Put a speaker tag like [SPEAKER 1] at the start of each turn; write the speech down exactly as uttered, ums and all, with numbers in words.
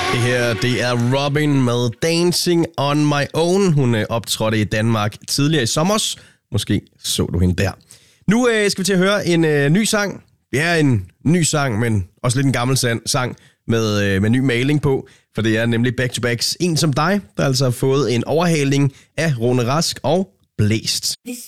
[SPEAKER 1] Det her, det er Robin med Dancing on My Own. Hun øh, optrådte i Danmark tidligere i sommer. Måske så du hende der. Nu øh, skal vi til at høre en øh, ny sang. Det er en ny sang, men også lidt en gammel sang med, øh, med ny maling på. For det er nemlig Back to Backs En som dig, der altså har fået en overhaling af Rune Rask og Blæst.
[SPEAKER 2] This